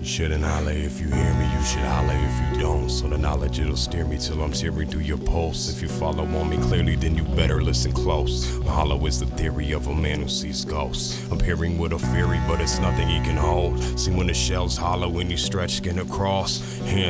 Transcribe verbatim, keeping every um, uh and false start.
Shouldn't holler if you hear me, you should holler if you don't. So the knowledge it'll steer me till I'm tearing through your pulse. If you follow on me clearly, then you better listen close. Mahalo is the theory of a man who sees ghosts. I'm peering with a fury, but it's nothing he can hold. See when the shell's hollow and you stretch skin across, hands